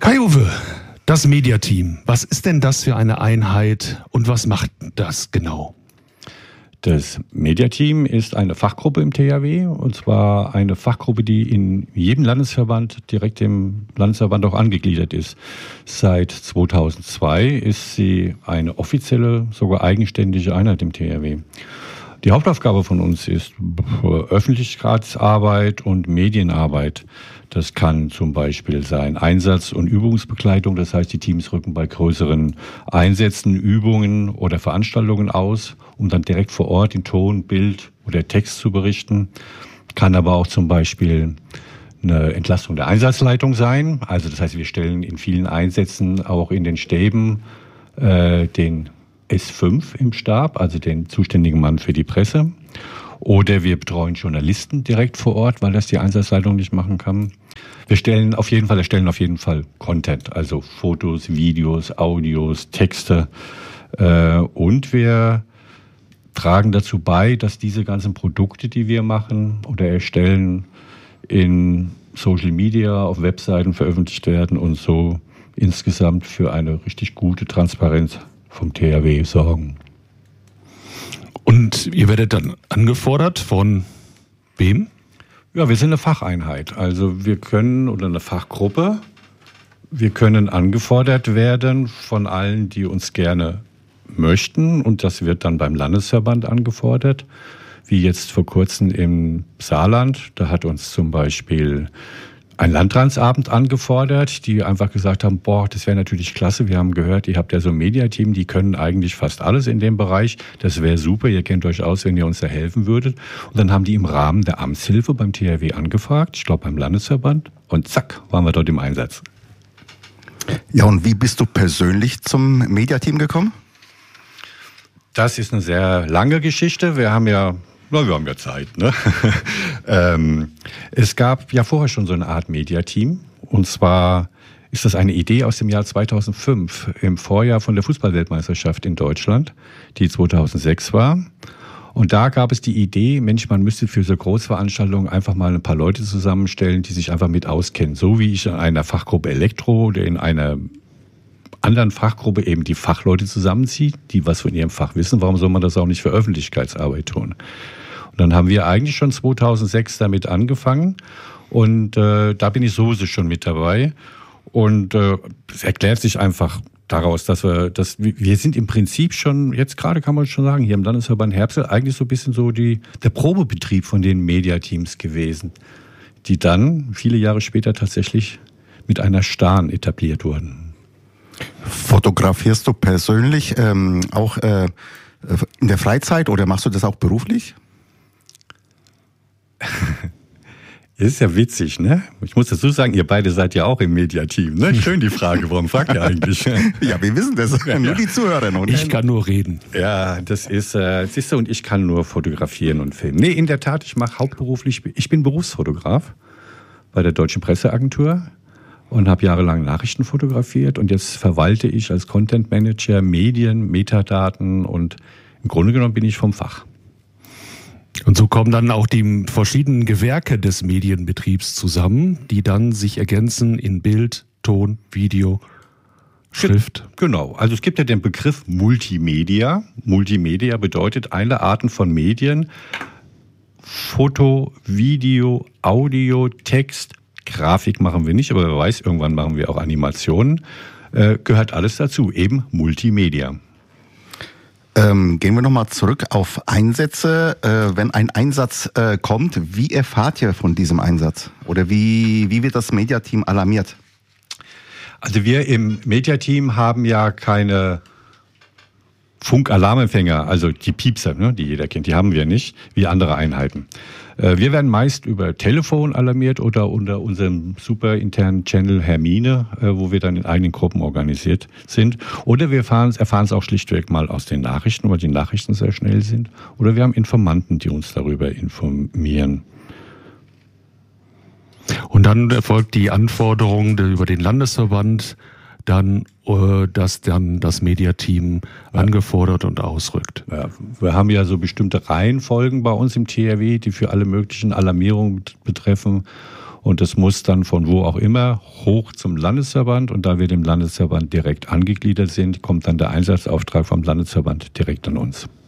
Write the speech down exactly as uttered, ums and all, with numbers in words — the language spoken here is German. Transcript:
Kai-Uwe, das Mediateam, was ist denn das für eine Einheit und was macht das genau? Das Mediateam ist eine Fachgruppe im T H W, und zwar eine Fachgruppe, die in jedem Landesverband direkt dem Landesverband auch angegliedert ist. Seit zweitausendzwei ist sie eine offizielle, sogar eigenständige Einheit im T H W. Die Hauptaufgabe von uns ist Öffentlichkeitsarbeit und Medienarbeit. Das kann zum Beispiel sein Einsatz- und Übungsbegleitung. Das heißt, die Teams rücken bei größeren Einsätzen, Übungen oder Veranstaltungen aus, um dann direkt vor Ort in Ton, Bild oder Text zu berichten. Kann aber auch zum Beispiel eine Entlastung der Einsatzleitung sein. Also das heißt, wir stellen in vielen Einsätzen auch in den Stäben äh, den S fünf im Stab, also den zuständigen Mann für die Presse. Oder wir betreuen Journalisten direkt vor Ort, weil das die Einsatzleitung nicht machen kann. Wir stellen auf jeden Fall, erstellen auf jeden Fall Content, also Fotos, Videos, Audios, Texte. Äh, und wir tragen dazu bei, dass diese ganzen Produkte, die wir machen oder erstellen, in Social Media, auf Webseiten veröffentlicht werden und so insgesamt für eine richtig gute Transparenz vom T H W sorgen. Und ihr werdet dann angefordert von wem? Ja, wir sind eine Facheinheit. Also wir können, oder eine Fachgruppe, wir können angefordert werden von allen, die uns gerne möchten. Und das wird dann beim Landesverband angefordert. Wie jetzt vor kurzem im Saarland. Da hat uns zum Beispiel ein Landratsabend angefordert, die einfach gesagt haben, boah, das wäre natürlich klasse, wir haben gehört, ihr habt ja so ein Mediateam, die können eigentlich fast alles in dem Bereich, das wäre super, ihr kennt euch aus, wenn ihr uns da helfen würdet. Und dann haben die im Rahmen der Amtshilfe beim T H W angefragt, ich glaube beim Landesverband, und zack, waren wir dort im Einsatz. Ja, und wie bist du persönlich zum Mediateam gekommen? Das ist eine sehr lange Geschichte, wir haben ja Na, wir haben ja Zeit, ne? ähm, es gab ja vorher schon so eine Art Mediateam. Und zwar ist das eine Idee aus dem Jahr zweitausendfünf, im Vorjahr von der Fußballweltmeisterschaft in Deutschland, die zweitausendsechs war. Und da gab es die Idee, Mensch, man müsste für so Großveranstaltungen einfach mal ein paar Leute zusammenstellen, die sich einfach mit auskennen. So wie ich in einer Fachgruppe Elektro oder in einer anderen Fachgruppe eben die Fachleute zusammenzieht, die was von ihrem Fach wissen. Warum soll man das auch nicht für Öffentlichkeitsarbeit tun? Und dann haben wir eigentlich schon zweitausendsechs damit angefangen und äh, da bin ich sowieso schon mit dabei. Und äh, es erklärt sich einfach daraus, dass wir, dass wir sind im Prinzip schon, jetzt gerade kann man schon sagen, hier im Landesverband Herbsel eigentlich so ein bisschen so die, der Probebetrieb von den Mediateams gewesen, die dann viele Jahre später tatsächlich mit einer Stahn etabliert wurden. Fotografierst du persönlich ähm, auch äh, in der Freizeit oder machst du das auch beruflich? Das ist ja witzig, ne? Ich muss dazu sagen, ihr beide seid ja auch im Mediateam, ne? Schön die Frage, warum fragt ihr eigentlich? Ja, wir wissen das, ja, nur die Zuhörer noch. Ich kann nur reden. Ja, das ist, äh, siehst du, und ich kann nur fotografieren und filmen. Nee, in der Tat, ich mache hauptberuflich, ich bin Berufsfotograf bei der Deutschen Presseagentur und habe jahrelang Nachrichten fotografiert und jetzt verwalte ich als Content Manager Medien, Metadaten und im Grunde genommen bin ich vom Fach. Und so kommen dann auch die verschiedenen Gewerke des Medienbetriebs zusammen, die dann sich ergänzen in Bild, Ton, Video, Schrift. Genau, also es gibt ja den Begriff Multimedia. Multimedia bedeutet alle Arten von Medien, Foto, Video, Audio, Text, Grafik machen wir nicht, aber wer weiß, irgendwann machen wir auch Animationen. Äh, gehört alles dazu, eben Multimedia. Ähm, gehen wir nochmal zurück auf Einsätze. Äh, wenn ein Einsatz äh, kommt, wie erfahrt ihr von diesem Einsatz? Oder wie, wie wird das Mediateam alarmiert? Also wir im Mediateam haben ja keine Funkalarmempfänger, also die Piepser, ne, die jeder kennt, die haben wir nicht, wie andere Einheiten. Wir werden meist über Telefon alarmiert oder unter unserem super internen Channel Hermine, wo wir dann in eigenen Gruppen organisiert sind. Oder wir erfahren es auch schlichtweg mal aus den Nachrichten, weil die Nachrichten sehr schnell sind. Oder wir haben Informanten, die uns darüber informieren. Und dann erfolgt die Anforderung über den Landesverband, dann, dass dann das Mediateam ja. angefordert und ausrückt. Ja, wir haben ja so bestimmte Reihenfolgen bei uns im T H W, die für alle möglichen Alarmierungen betreffen. und es muss dann von wo auch immer hoch zum Landesverband und da wir dem Landesverband direkt angegliedert sind, kommt dann der Einsatzauftrag vom Landesverband direkt an uns.